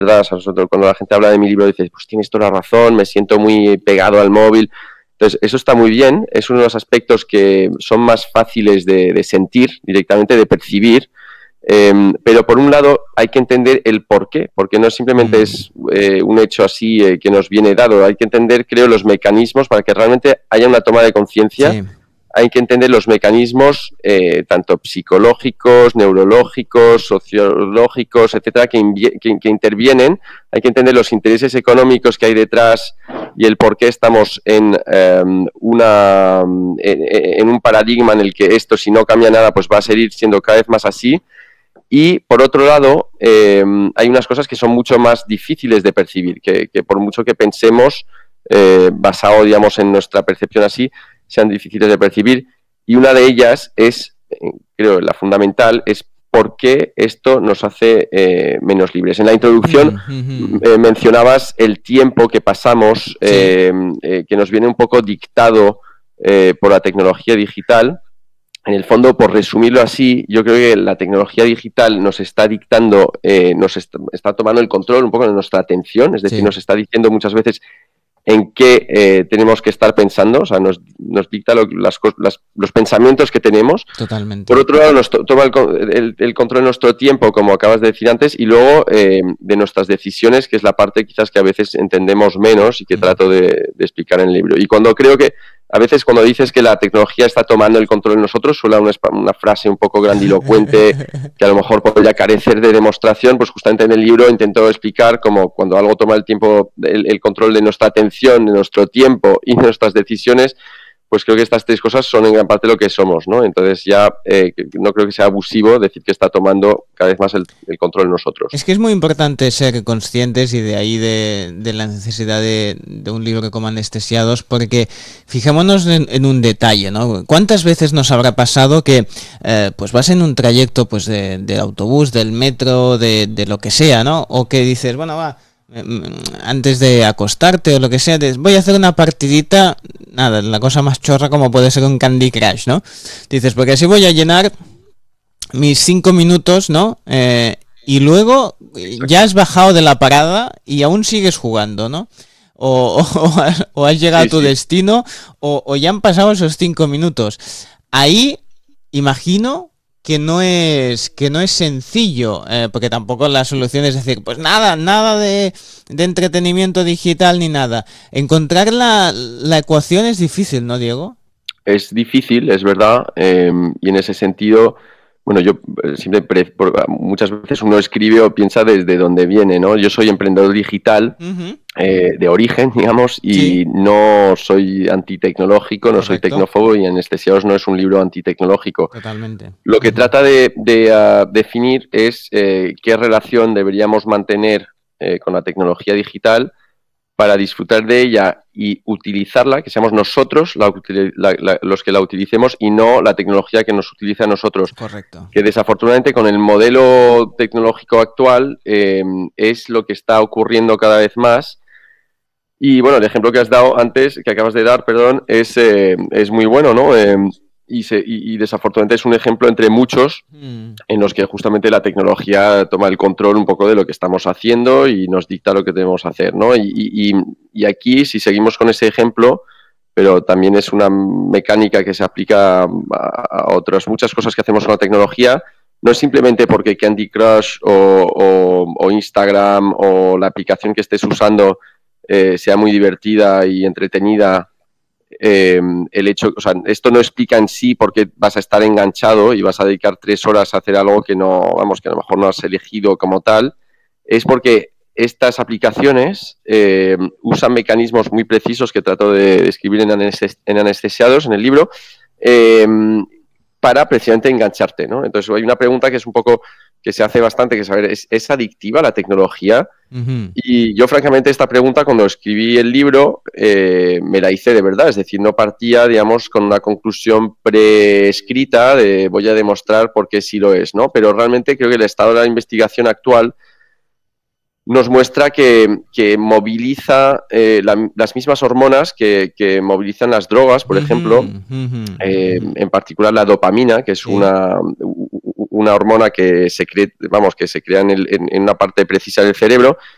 verdad, o sea, sobre todo cuando la gente habla de mi libro, dice, pues tienes toda la razón, me siento muy pegado al móvil. Entonces, eso está muy bien, es uno de los aspectos que son más fáciles de sentir directamente, de percibir, pero por un lado hay que entender el por qué, porque no simplemente es un hecho así que nos viene dado, hay que entender, creo, los mecanismos para que realmente haya una toma de conciencia. Sí. Hay que entender los mecanismos tanto psicológicos, neurológicos, sociológicos, etcétera, que intervienen. Hay que entender los intereses económicos que hay detrás y el por qué estamos en un paradigma en el que esto, si no cambia nada, pues va a seguir siendo cada vez más así. Y por otro lado, hay unas cosas que son mucho más difíciles de percibir, que por mucho que pensemos, basado, digamos, en nuestra percepción así, sean difíciles de percibir. Y una de ellas es, creo, la fundamental, es por qué esto nos hace menos libres. En la introducción mencionabas el tiempo que pasamos, que nos viene un poco dictado por la tecnología digital. En el fondo, por resumirlo así, yo creo que la tecnología digital nos está dictando, está tomando el control un poco de nuestra atención, es decir, Sí. nos está diciendo muchas veces en qué tenemos que estar pensando, o sea, nos dicta los pensamientos que tenemos. Totalmente. Por otro lado, nos toma el control de nuestro tiempo, como acabas de decir antes, y luego de nuestras decisiones, que es la parte quizás que a veces entendemos menos y que trato de explicar en el libro. Y cuando creo que a veces cuando dices que la tecnología está tomando el control de nosotros, suena una frase un poco grandilocuente que a lo mejor podría carecer de demostración, pues justamente en el libro intento explicar cómo cuando algo toma el control de nuestra atención, de nuestro tiempo y nuestras decisiones, pues creo que estas tres cosas son en gran parte lo que somos, ¿no? Entonces ya no creo que sea abusivo decir que está tomando cada vez más el control de nosotros. Es que es muy importante ser conscientes y de ahí de la necesidad de un libro como Anestesiados, porque fijémonos en un detalle, ¿no? ¿Cuántas veces nos habrá pasado que pues vas en un trayecto pues de autobús, del metro, de lo que sea, ¿no? O que dices, bueno, va, antes de acostarte o lo que sea, voy a hacer una partidita, nada, la cosa más chorra como puede ser un Candy Crush, ¿no? Dices, porque así voy a llenar mis 5 minutos, ¿no? Y luego ya has bajado de la parada y aún sigues jugando, ¿no? O has llegado a tu destino o ya han pasado esos 5 minutos. Ahí imagino que no es sencillo, porque tampoco la solución es decir, pues nada de entretenimiento digital ni nada. Encontrar la ecuación es difícil, ¿no, Diego? Es difícil, es verdad, y en ese sentido, bueno, yo siempre, muchas veces uno escribe o piensa desde dónde viene, ¿no? Yo soy emprendedor digital de origen, digamos, y Sí. no soy antitecnológico, no soy Correcto. tecnófobo, y Anestesiados no es un libro antitecnológico. Totalmente. Lo que trata de definir es qué relación deberíamos mantener con la tecnología digital para disfrutar de ella y utilizarla, que seamos nosotros los que la utilicemos y no la tecnología que nos utiliza a nosotros. Correcto. Que desafortunadamente con el modelo tecnológico actual es lo que está ocurriendo cada vez más. Y bueno, el ejemplo que has dado antes, que acabas de dar, perdón, es muy bueno, ¿no? Y desafortunadamente es un ejemplo entre muchos en los que justamente la tecnología toma el control un poco de lo que estamos haciendo y nos dicta lo que debemos hacer, ¿no? Y aquí, si seguimos con ese ejemplo, pero también es una mecánica que se aplica a otras muchas cosas que hacemos con la tecnología, no es simplemente porque Candy Crush o Instagram o la aplicación que estés usando sea muy divertida y entretenida. El hecho, o sea, esto no explica en sí por qué vas a estar enganchado y vas a dedicar 3 horas a hacer algo que no, vamos, que a lo mejor no has elegido como tal, es porque estas aplicaciones usan mecanismos muy precisos que trato de describir en Anestesiados, en el libro, para precisamente engancharte, ¿no? Entonces hay una pregunta que es un poco, que se hace bastante, que es saber, ¿es adictiva la tecnología? Y yo, francamente, esta pregunta, cuando escribí el libro, me la hice de verdad. Es decir, no partía, digamos, con una conclusión preescrita de voy a demostrar por qué sí lo es, ¿no? Pero realmente creo que el estado de la investigación actual nos muestra que moviliza las mismas hormonas que movilizan las drogas, por ejemplo, en particular la dopamina, que es una hormona que se crea en una parte precisa del cerebro,